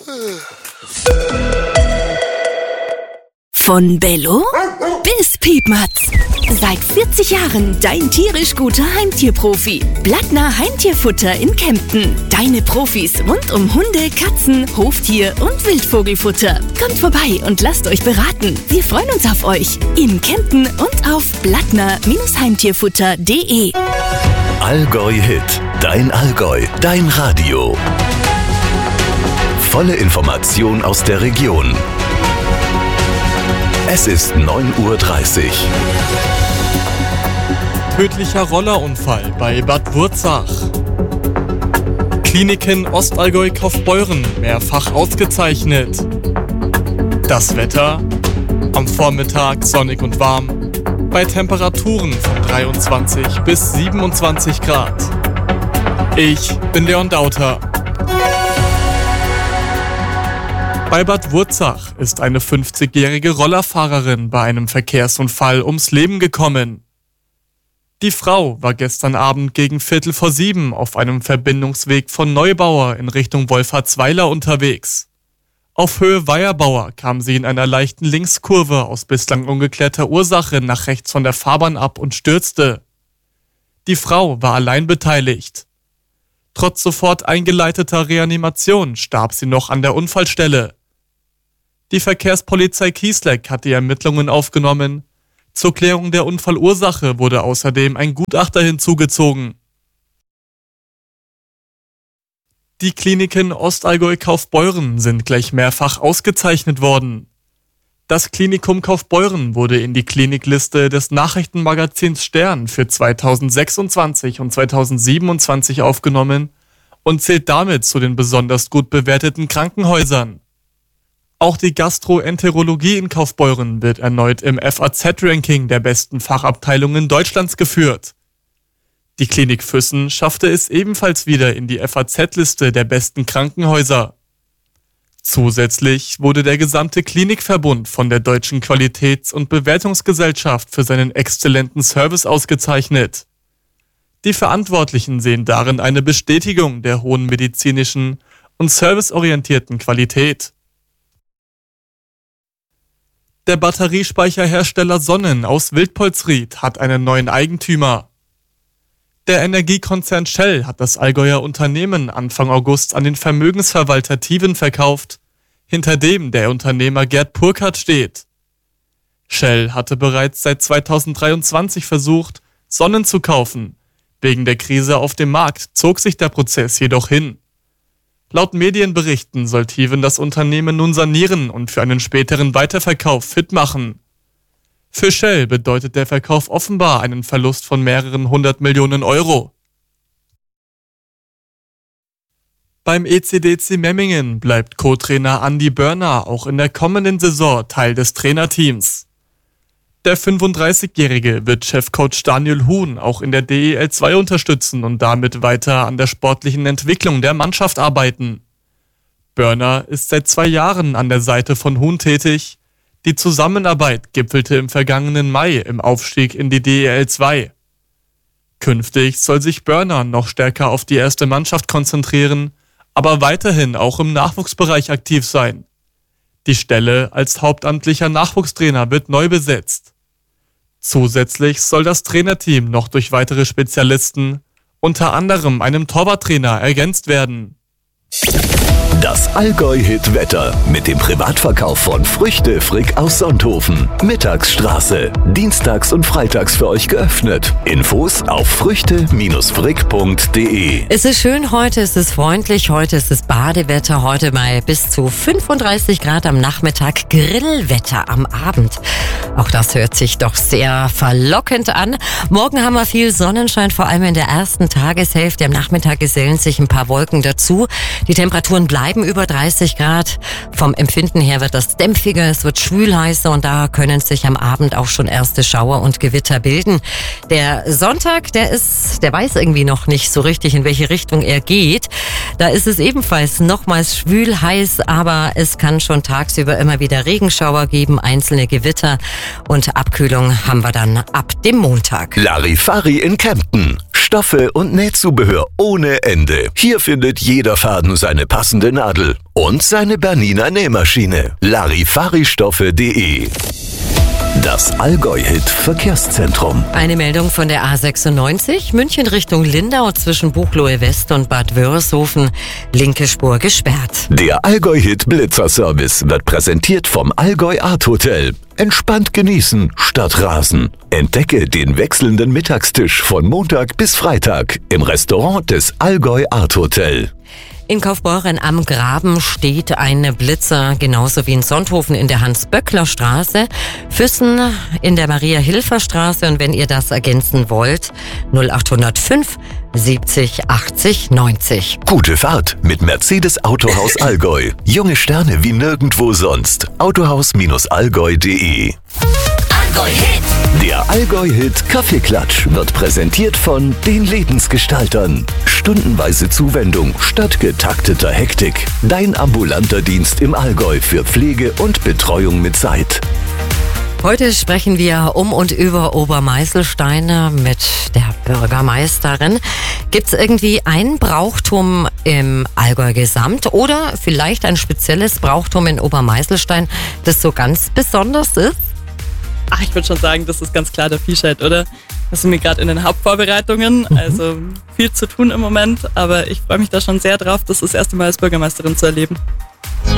Von Bello bis Piepmatz. Seit 40 Jahren dein tierisch guter Heimtierprofi. Blattner Heimtierfutter in Kempten. Deine Profis rund um Hunde, Katzen, Hoftier und Wildvogelfutter. Kommt vorbei und lasst euch beraten. Wir freuen uns auf euch. In Kempten und auf blattner-heimtierfutter.de. Allgäu Hit. Dein Allgäu. Dein Radio. Volle Information aus der Region. Es ist 9:30 Uhr. Tödlicher Rollerunfall bei Bad Wurzach. Kliniken Ostallgäu Kaufbeuren mehrfach ausgezeichnet. Das Wetter: am Vormittag sonnig und warm, bei Temperaturen von 23 bis 27 Grad. Ich bin Leon Dauter. Bei Bad Wurzach ist eine 50-jährige Rollerfahrerin bei einem Verkehrsunfall ums Leben gekommen. Die Frau war gestern Abend gegen 6:45 auf einem Verbindungsweg von Neubauer in Richtung Wolfertsweiler unterwegs. Auf Höhe Weierbauer kam sie in einer leichten Linkskurve aus bislang ungeklärter Ursache nach rechts von der Fahrbahn ab und stürzte. Die Frau war allein beteiligt. Trotz sofort eingeleiteter Reanimation starb sie noch an der Unfallstelle. Die Verkehrspolizei Kiesleck hat die Ermittlungen aufgenommen. Zur Klärung der Unfallursache wurde außerdem ein Gutachter hinzugezogen. Die Kliniken Ostallgäu Kaufbeuren sind gleich mehrfach ausgezeichnet worden. Das Klinikum Kaufbeuren wurde in die Klinikliste des Nachrichtenmagazins Stern für 2026 und 2027 aufgenommen und zählt damit zu den besonders gut bewerteten Krankenhäusern. Auch die Gastroenterologie in Kaufbeuren wird erneut im FAZ-Ranking der besten Fachabteilungen Deutschlands geführt. Die Klinik Füssen schaffte es ebenfalls wieder in die FAZ-Liste der besten Krankenhäuser. Zusätzlich wurde der gesamte Klinikverbund von der Deutschen Qualitäts- und Bewertungsgesellschaft für seinen exzellenten Service ausgezeichnet. Die Verantwortlichen sehen darin eine Bestätigung der hohen medizinischen und serviceorientierten Qualität. Der Batteriespeicherhersteller Sonnen aus Wildpolsried hat einen neuen Eigentümer. Der Energiekonzern Shell hat das Allgäuer Unternehmen Anfang August an den Vermögensverwalter Tiven verkauft, hinter dem der Unternehmer Gerd Purkert steht. Shell hatte bereits seit 2023 versucht, Sonnen zu kaufen. Wegen der Krise auf dem Markt zog sich der Prozess jedoch hin. Laut Medienberichten soll Tiven das Unternehmen nun sanieren und für einen späteren Weiterverkauf fit machen. Für Shell bedeutet der Verkauf offenbar einen Verlust von mehreren 100 Millionen Euro. Beim ECDC Memmingen bleibt Co-Trainer Andi Börner auch in der kommenden Saison Teil des Trainerteams. Der 35-Jährige wird Chefcoach Daniel Huhn auch in der DEL 2 unterstützen und damit weiter an der sportlichen Entwicklung der Mannschaft arbeiten. Börner ist seit 2 Jahren an der Seite von Huhn tätig. Die Zusammenarbeit gipfelte im vergangenen Mai im Aufstieg in die DEL 2. Künftig soll sich Börner noch stärker auf die erste Mannschaft konzentrieren, aber weiterhin auch im Nachwuchsbereich aktiv sein. Die Stelle als hauptamtlicher Nachwuchstrainer wird neu besetzt. Zusätzlich soll das Trainerteam noch durch weitere Spezialisten, unter anderem einem Torwarttrainer, ergänzt werden. Das Allgäu-Hit-Wetter mit dem Privatverkauf von Früchte Frick aus Sonthofen. Mittagsstraße. Dienstags und freitags für euch geöffnet. Infos auf früchte-frick.de. Es ist schön heute, es ist freundlich, heute ist es Badewetter, heute mal bis zu 35 Grad am Nachmittag, Grillwetter am Abend. Auch das hört sich doch sehr verlockend an. Morgen haben wir viel Sonnenschein, vor allem in der ersten Tageshälfte. Am Nachmittag gesellen sich ein paar Wolken dazu. Die Temperaturen bleiben über 30 Grad. Vom Empfinden her wird das dämpfiger, es wird schwül heißer und da können sich am Abend auch schon erste Schauer und Gewitter bilden. Der Sonntag, der weiß irgendwie noch nicht so richtig, in welche Richtung er geht. Da ist es ebenfalls nochmals schwül heiß, aber es kann schon tagsüber immer wieder Regenschauer geben, einzelne Gewitter und Abkühlung haben wir dann ab dem Montag. Larifari in Kempten. Stoffe und Nähzubehör ohne Ende. Hier findet jeder Faden seine passende Nadel und seine Bernina Nähmaschine. Larifari-Stoffe.de. Das Allgäu-Hit Verkehrszentrum. Eine Meldung von der A96, München Richtung Lindau zwischen Buchloe West und Bad Wörishofen. Linke Spur gesperrt. Der Allgäu-Hit Blitzerservice wird präsentiert vom Allgäu Art Hotel. Entspannt genießen statt rasen. Entdecke den wechselnden Mittagstisch von Montag bis Freitag im Restaurant des Allgäu Art Hotel. In Kaufbeuren am Graben steht ein Blitzer, genauso wie in Sonthofen in der Hans-Böckler-Straße, Füssen in der Maria-Hilfer-Straße. Und wenn ihr das ergänzen wollt, 0805 70 80 90. Gute Fahrt mit Mercedes Autohaus Allgäu. Junge Sterne wie nirgendwo sonst. Autohaus-allgäu.de. Allgäu-Hit. Der Allgäu-Hit Kaffeeklatsch wird präsentiert von den Lebensgestaltern. Stundenweise Zuwendung statt getakteter Hektik. Dein ambulanter Dienst im Allgäu für Pflege und Betreuung mit Zeit. Heute sprechen wir um und über Obermeißelstein mit der Bürgermeisterin. Gibt's irgendwie ein Brauchtum im Allgäu Gesamt oder vielleicht ein spezielles Brauchtum in Obermeißelstein, das so ganz besonders ist? Ach, ich würde schon sagen, das ist ganz klar der Viehscheid, oder? Wir sind gerade in den Hauptvorbereitungen, also viel zu tun im Moment, aber ich freue mich da schon sehr drauf, das erste Mal als Bürgermeisterin zu erleben.